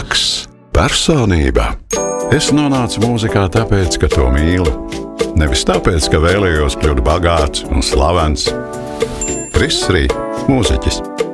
Maks, personība. Es nonācu mūzikā tāpēc, ka to mīlu. Nevis tāpēc, ka vēlējos kļūt bagāts un slavens. Kriss Rī, mūziķis.